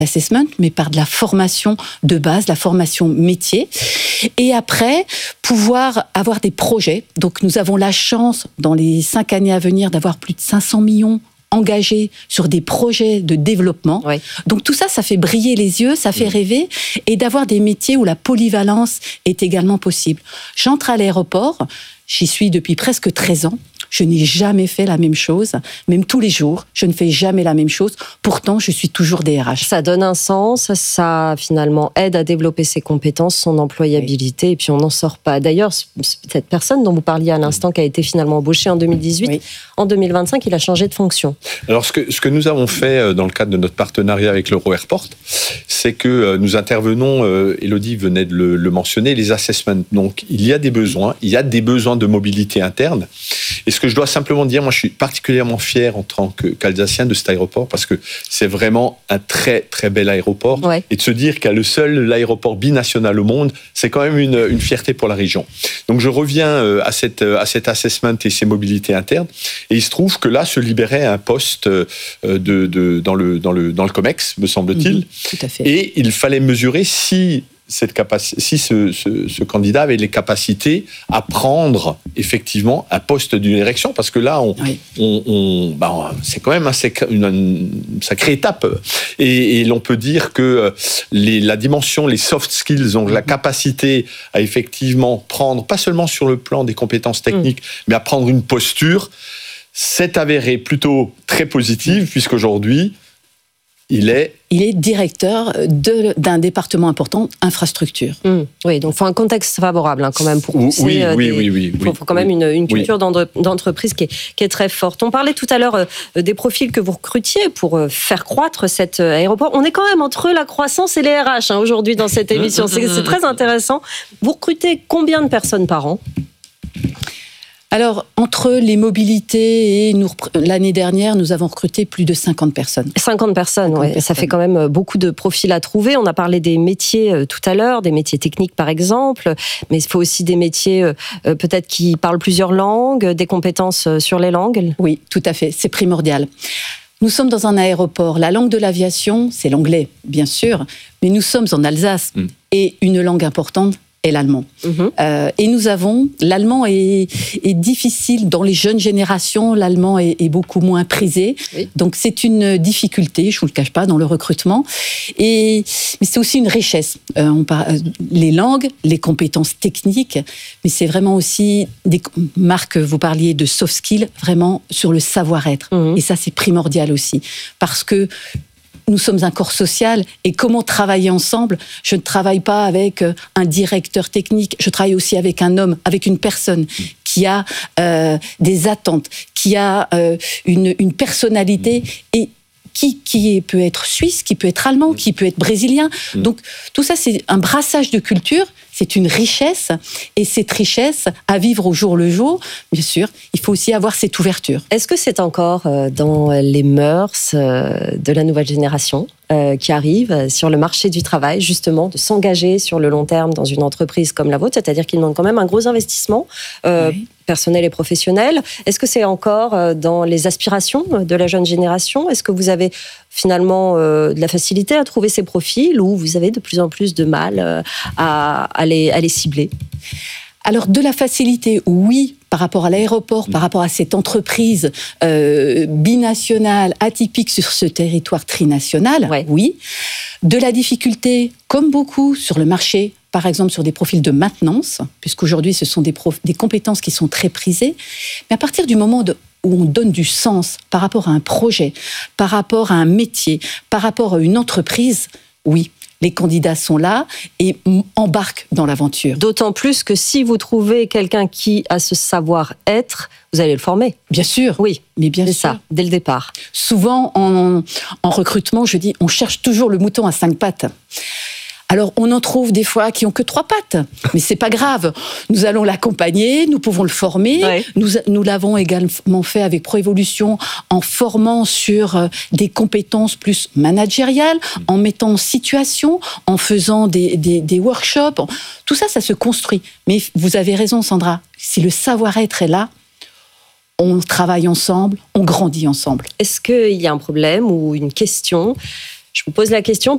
assessment, mais par de la formation de base, la formation métier. Et après, pouvoir avoir des projets. Donc, nous avons la chance, dans les 5 années à venir, d'avoir plus de 500 millions engagés sur des projets de développement. Oui. Donc, tout ça, ça fait briller les yeux, ça fait rêver, et d'avoir des métiers où la polyvalence est également possible. J'entre à l'aéroport, j'y suis depuis presque 13 ans. Je n'ai jamais fait la même chose, même tous les jours, je ne fais jamais la même chose. Pourtant, je suis toujours DRH. Ça donne un sens, ça finalement aide à développer ses compétences, son employabilité, et puis on n'en sort pas. D'ailleurs, cette personne dont vous parliez à l'instant, qui a été finalement embauchée en 2018, en 2025, il a changé de fonction. Alors, ce que nous avons fait dans le cadre de notre partenariat avec l'Euro-Airport, c'est que nous intervenons, Élodie venait de le mentionner, les assessments. Donc, il y a des besoins de mobilité interne. Et ce que je dois simplement dire, moi je suis particulièrement fier en tant qu'Alsacien de cet aéroport, parce que c'est vraiment un très très bel aéroport. Ouais. Et de se dire qu'il y a l'aéroport binational au monde, c'est quand même une fierté pour la région. Donc je reviens à cet assessment et ces mobilités internes. Et il se trouve que là se libérait un poste dans le COMEX, me semble-t-il. Tout à fait. Et il fallait mesurer si ce candidat avait les capacités à prendre effectivement un poste d'une direction, parce que là, c'est quand même une sacrée étape. Et l'on peut dire que la dimension, les soft skills, ont la capacité à effectivement prendre, pas seulement sur le plan des compétences techniques, mais à prendre une posture, s'est avéré plutôt très positive, puisqu'aujourd'hui, il est directeur d'un département important, infrastructure. Oui, donc il faut un contexte favorable quand même pour pousser. Oui. Il faut quand même une culture d'entreprise qui est très forte. On parlait tout à l'heure des profils que vous recrutiez pour faire croître cet aéroport. On est quand même entre la croissance et les RH aujourd'hui dans cette émission. C'est très intéressant. Vous recrutez combien de personnes par an ? Alors, entre les mobilités et l'année dernière, nous avons recruté plus de 50 personnes. 50 personnes, oui. Ça fait quand même beaucoup de profils à trouver. On a parlé des métiers tout à l'heure, des métiers techniques par exemple, mais il faut aussi des métiers peut-être qui parlent plusieurs langues, des compétences sur les langues. Oui, tout à fait, c'est primordial. Nous sommes dans un aéroport. La langue de l'aviation, c'est l'anglais, bien sûr, mais nous sommes en Alsace et une langue importante est l'allemand. Et nous avons... L'allemand est difficile dans les jeunes générations. L'allemand est beaucoup moins prisé. Oui. Donc, c'est une difficulté, je ne vous le cache pas, dans le recrutement. Mais c'est aussi une richesse. Les langues, les compétences techniques, mais c'est vraiment aussi... Marc, vous parliez de soft skills, vraiment sur le savoir-être. Et ça, c'est primordial aussi. Parce que nous sommes un corps social, et comment travailler ensemble ? Je ne travaille pas avec un directeur technique, je travaille aussi avec un homme, avec une personne qui a des attentes, qui a une personnalité, et qui peut être suisse, qui peut être allemand, qui peut être brésilien. Donc tout ça, c'est un brassage de culture, c'est une richesse, et cette richesse, à vivre au jour le jour, bien sûr, il faut aussi avoir cette ouverture. Est-ce que c'est encore dans les mœurs de la nouvelle génération qui arrive sur le marché du travail, justement, de s'engager sur le long terme dans une entreprise comme la vôtre, c'est-à-dire qu'il demande quand même un gros investissement personnel et professionnel. Est-ce que c'est encore dans les aspirations de la jeune génération ? Est-ce que vous avez finalement de la facilité à trouver ces profils, ou vous avez de plus en plus de mal à les cibler ? Alors, de la facilité, oui, par rapport à l'aéroport, par rapport à cette entreprise binationale, atypique sur ce territoire trinational, oui. De la difficulté, comme beaucoup, sur le marché, par exemple sur des profils de maintenance, puisqu'aujourd'hui, ce sont des compétences qui sont très prisées. Mais à partir du moment où on donne du sens par rapport à un projet, par rapport à un métier, par rapport à une entreprise, oui, les candidats sont là et embarquent dans l'aventure. D'autant plus que si vous trouvez quelqu'un qui a ce savoir-être, vous allez le former. Bien sûr. Oui, mais bien sûr. C'est ça, dès le départ. Souvent, en recrutement, je dis, on cherche toujours le mouton à 5 pattes. Alors, on en trouve des fois qui ont que 3 pattes, mais c'est pas grave. Nous allons l'accompagner, nous pouvons le former. Ouais. Nous l'avons également fait avec Proévolution en formant sur des compétences plus managériales, en mettant en situation, en faisant des workshops. Tout ça, ça se construit. Mais vous avez raison, Sandra. Si le savoir-être est là, on travaille ensemble, on grandit ensemble. Est-ce qu'il y a un problème ou une question ? Je vous pose la question